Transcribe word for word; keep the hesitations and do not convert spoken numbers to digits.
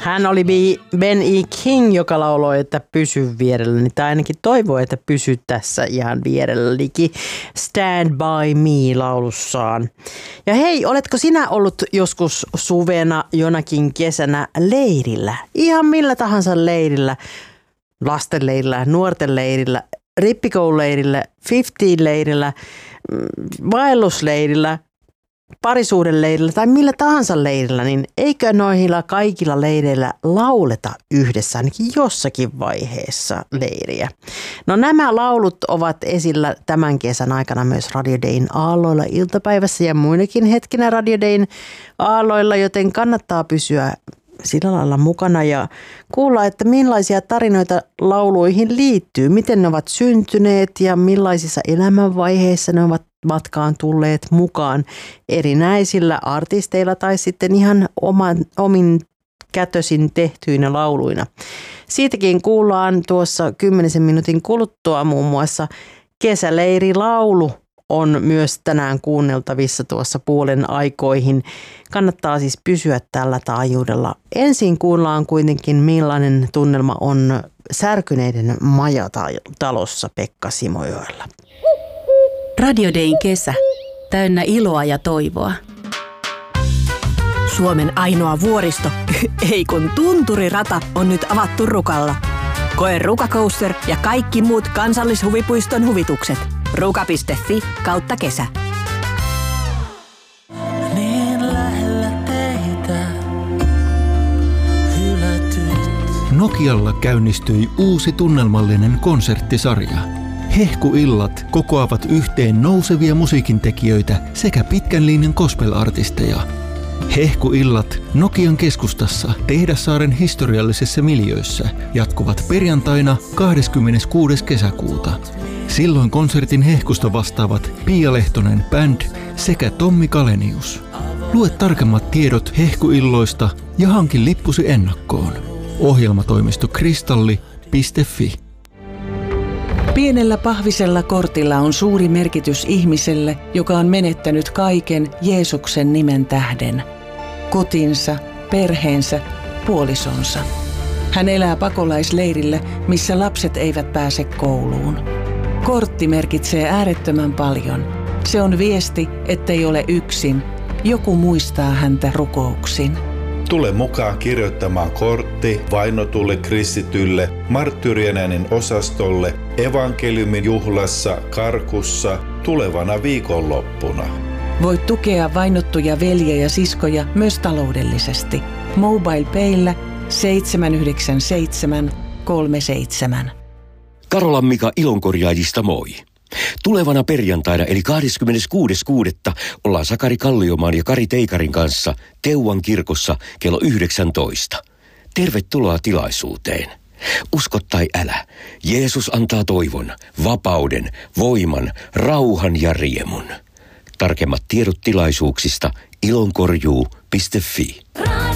Hän oli Ben E. King, joka lauloi, että pysy vierelläni, tai ainakin toivoi, että pysy tässä ihan vierellänikin Stand By Me -laulussaan. Ja hei, oletko sinä ollut joskus suvena jonakin kesänä leirillä? Ihan millä tahansa leirillä, lastenleirillä, nuorten leirillä, rippikoululeirillä, fifteen-leirillä, vaellusleirillä, parisuhdeleirillä tai millä tahansa leirillä, niin eikö noilla kaikilla leireillä lauleta yhdessä ainakin jossakin vaiheessa leiriä? No nämä laulut ovat esillä tämän kesän aikana myös Radio Dayn aalloilla iltapäivässä ja muinakin hetkinä Radio Dayn aalloilla, joten kannattaa pysyä sillä lailla mukana ja kuulla, että millaisia tarinoita lauluihin liittyy, miten ne ovat syntyneet ja millaisissa elämänvaiheissa ne ovat matkaan tulleet mukaan erinäisillä artisteilla tai sitten ihan oman, omin kätösin tehtyinä lauluina. Siitäkin kuullaan tuossa kymmenisen minuutin kuluttua muun muassa kesäleirilaulu on myös tänään kuunneltavissa tuossa puolen aikoihin. Kannattaa siis pysyä tällä taajuudella. Ensin kuullaan kuitenkin millainen tunnelma on Särkyneiden majatalossa Pekka Simojoella. Radio Dayn kesä. Täynnä iloa ja toivoa. Suomen ainoa vuoristo, ei kun tunturirata, on nyt avattu Rukalla. Koe Ruka Coaster ja kaikki muut kansallishuvipuiston huvitukset. ruka piste fi kautta kesä. Niin lähellä teitä hylätyt. Nokialla käynnistyi uusi tunnelmallinen konserttisarja. Hehkuillat kokoavat yhteen nousevia musiikintekijöitä sekä pitkän linjan gospel-artisteja. Hehkuillat Nokian keskustassa Tehdassaaren historiallisessa miljöössä jatkuvat perjantaina kahdeskymmeneskuudes kesäkuuta. Silloin konsertin hehkusta vastaavat Pia Lehtonen Band sekä Tommi Kalenius. Lue tarkemmat tiedot hehkuilloista ja hankin lippusi ennakkoon. Ohjelmatoimisto kristalli piste fi. Pienellä pahvisella kortilla on suuri merkitys ihmiselle, joka on menettänyt kaiken Jeesuksen nimen tähden. Kotinsa, perheensä, puolisonsa. Hän elää pakolaisleirillä, missä lapset eivät pääse kouluun. Kortti merkitsee äärettömän paljon. Se on viesti, ettei ole yksin. Joku muistaa häntä rukouksin. Tule mukaan kirjoittamaan kortti vainotulle kristitylle, marttyyrien äänen osastolle, evankeliumin juhlassa Karkussa tulevana viikonloppuna. Voit tukea vainottuja veljiä ja siskoja myös taloudellisesti. MobilePayllä seitsemän yhdeksän seitsemän kolme seitsemän. Karolan Mika Ilonkorjaajista moi. Tulevana perjantaina eli kahdeskymmeneskuudes kuudetta ollaan Sakari Kalliomaan ja Kari Teikarin kanssa Teuvan kirkossa kello yhdeksäntoista. Tervetuloa tilaisuuteen. Usko tai älä, Jeesus antaa toivon, vapauden, voiman, rauhan ja riemun. Tarkemmat tiedot tilaisuuksista ilonkorjuu piste fi.